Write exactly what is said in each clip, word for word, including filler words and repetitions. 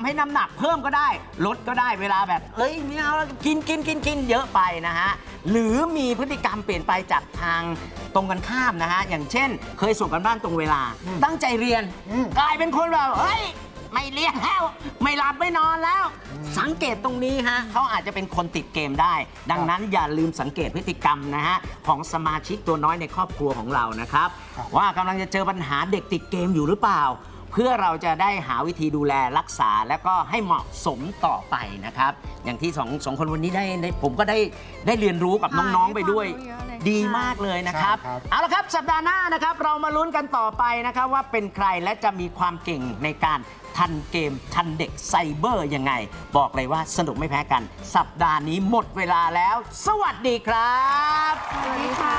ให้น้ำหนักเพิ่มก็ได้ลดก็ได้เวลาแบบเอ้ยไม่เอากินกินกินกินเยอะไปนะฮะหรือมีพฤติกรรมเปลี่ยนไปจากทางตรงกันข้ามนะฮะอย่างเช่นเคยส่งกันบ้านตรงเวลาตั้งใจเรียนกลายเป็นคนแบบเฮ้ยไม่เรียนแล้วไม่หลับไม่นอนแล้วสังเกตตรงนี้ฮะเขาอาจจะเป็นคนติดเกมได้ดังนั้นอย่าลืมสังเกตพฤติกรรมนะฮะของสมาชิกตัวน้อยในครอบครัวของเรานะครับว่ากำลังจะเจอปัญหาเด็กติดเกมอยู่หรือเปล่าเพื่อเราจะได้หาวิธีดูแลรักษาและก็ให้เหมาะสมต่อไปนะครับอย่างที่สองสองคนวันนี้ได้ได้ผมก็ได้ได้เรียนรู้กับน้องๆไปด้วยดีมากเลยนะครับเอาละครับสัปดาห์หน้านะครับเรามาลุ้นกันต่อไปนะครับว่าเป็นใครและจะมีความเก่งในการทันเกมทันเด็กไซเบอร์ยังไงบอกเลยว่าสนุกไม่แพ้กันสัปดาห์นี้หมดเวลาแล้วสวัสดีครับสวัสดีค่ะ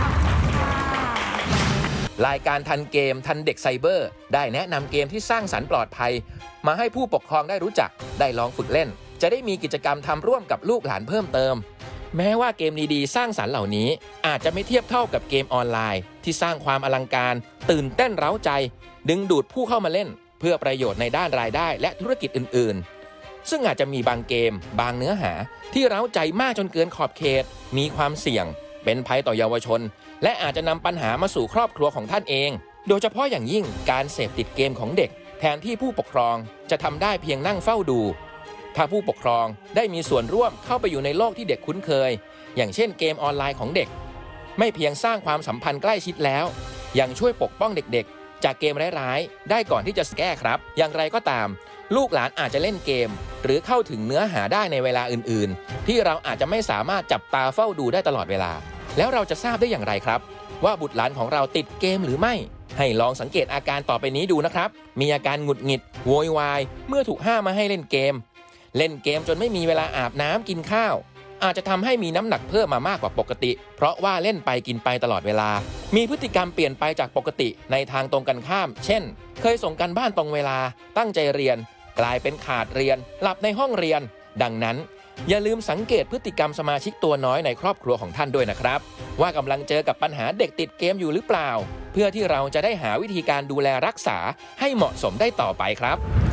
รายการทันเกมทันเด็กไซเบอร์ได้แนะนำเกมที่สร้างสรรค์ปลอดภัยมาให้ผู้ปกครองได้รู้จักได้ลองฝึกเล่นจะได้มีกิจกรรมทำร่วมกับลูกหลานเพิ่มเติมแม้ว่าเกมดีๆสร้างสรรค์เหล่านี้อาจจะไม่เทียบเท่ากับเกมออนไลน์ที่สร้างความอลังการตื่นเต้นเร้าใจดึงดูดผู้เข้ามาเล่นเพื่อประโยชน์ในด้านรายได้และธุรกิจอื่นๆซึ่งอาจจะมีบางเกมบางเนื้อหาที่เร้าใจมากจนเกินขอบเขตมีความเสี่ยงเป็นภัยต่อเยาวชนและอาจจะนำปัญหามาสู่ครอบครัวของท่านเองโดยเฉพาะอย่างยิ่งการเสพติดเกมของเด็กแทนที่ผู้ปกครองจะทำได้เพียงนั่งเฝ้าดูถ้าผู้ปกครองได้มีส่วนร่วมเข้าไปอยู่ในโลกที่เด็กคุ้นเคยอย่างเช่นเกมออนไลน์ของเด็กไม่เพียงสร้างความสัมพันธ์ใกล้ชิดแล้วยังช่วยปกป้องเด็กๆจากเกมร้ายๆได้ก่อนที่จะแก้ครับอย่างไรก็ตามลูกหลานอาจจะเล่นเกมหรือเข้าถึงเนื้อหาได้ในเวลาอื่นๆที่เราอาจจะไม่สามารถจับตาเฝ้าดูได้ตลอดเวลาแล้วเราจะทราบได้อย่างไรครับว่าบุตรหลานของเราติดเกมหรือไม่ให้ลองสังเกตอาการต่อไปนี้ดูนะครับมีอาการหงุดหงิดโวยวายเมื่อถูกห้ามมาให้เล่นเกมเล่นเกมจนไม่มีเวลาอาบน้ำกินข้าวอาจจะทำให้มีน้ำหนักเพิ่มมามากกว่าปกติเพราะว่าเล่นไปกินไปตลอดเวลามีพฤติกรรมเปลี่ยนไปจากปกติในทางตรงกันข้ามเช่นเคยส่งการบ้านตรงเวลาตั้งใจเรียนกลายเป็นขาดเรียนหลับในห้องเรียนดังนั้นอย่าลืมสังเกตพฤติกรรมสมาชิกตัวน้อยในครอบครัวของท่านด้วยนะครับว่ากำลังเจอกับปัญหาเด็กติดเกมอยู่หรือเปล่าเพื่อที่เราจะได้หาวิธีการดูแลรักษาให้เหมาะสมได้ต่อไปครับ